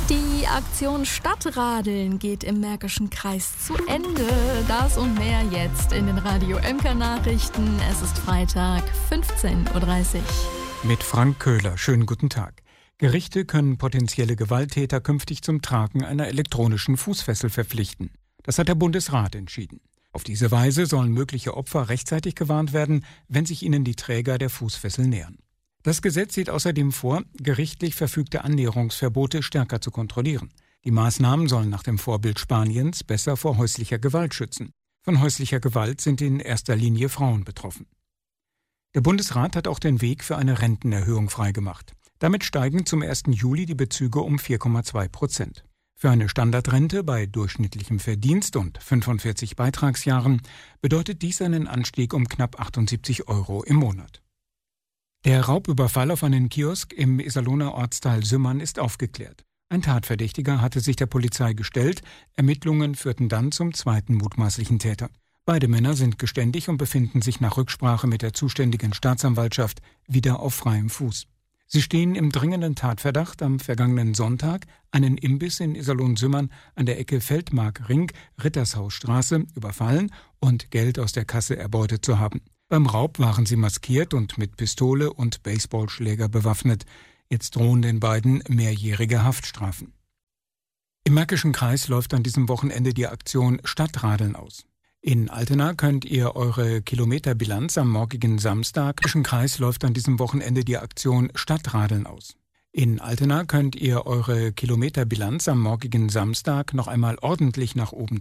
Die Aktion Stadtradeln geht im Märkischen Kreis zu Ende. Das und mehr jetzt in den Radio Emker Nachrichten. Es ist Freitag, 15:30 Uhr. Mit Frank Köhler. Schönen guten Tag. Gerichte können potenzielle Gewalttäter künftig zum Tragen einer elektronischen Fußfessel verpflichten. Das hat der Bundesrat entschieden. Auf diese Weise sollen mögliche Opfer rechtzeitig gewarnt werden, wenn sich ihnen die Träger der Fußfessel nähern. Das Gesetz sieht außerdem vor, gerichtlich verfügte Annäherungsverbote stärker zu kontrollieren. Die Maßnahmen sollen nach dem Vorbild Spaniens besser vor häuslicher Gewalt schützen. Von häuslicher Gewalt sind in erster Linie Frauen betroffen. Der Bundesrat hat auch den Weg für eine Rentenerhöhung freigemacht. Damit steigen zum 1. Juli die Bezüge um 4,2%. Für eine Standardrente bei durchschnittlichem Verdienst und 45 Beitragsjahren bedeutet dies einen Anstieg um knapp 78 € im Monat. Der Raubüberfall auf einen Kiosk im Iserlohner Ortsteil Sümmern ist aufgeklärt. Ein Tatverdächtiger hatte sich der Polizei gestellt. Ermittlungen führten dann zum zweiten mutmaßlichen Täter. Beide Männer sind geständig und befinden sich nach Rücksprache mit der zuständigen Staatsanwaltschaft wieder auf freiem Fuß. Sie stehen im dringenden Tatverdacht, am vergangenen Sonntag einen Imbiss in Iserlohn-Sümmern an der Ecke Feldmark-Ring-Rittershausstraße überfallen und Geld aus der Kasse erbeutet zu haben. Beim Raub waren sie maskiert und mit Pistole und Baseballschläger bewaffnet. Jetzt drohen den beiden mehrjährige Haftstrafen. Im Märkischen Kreis läuft an diesem Wochenende die Aktion Stadtradeln aus. In Altena könnt ihr eure Kilometerbilanz am morgigen Samstag. Im Märkischen Kreis läuft an diesem Wochenende die Aktion Stadtradeln aus. In Altena könnt ihr eure Kilometerbilanz am morgigen Samstag noch einmal ordentlich nach oben